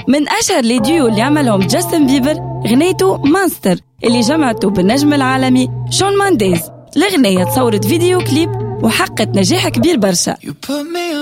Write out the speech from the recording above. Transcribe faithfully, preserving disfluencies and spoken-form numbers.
من أشهر لي ديو اللي عملهم جاستن بيبر غنيته مانستر اللي جمعته بالنجم العالمي شون مانديز. الأغنية تصورت فيديو كليب وحققت نجاح كبير برشا.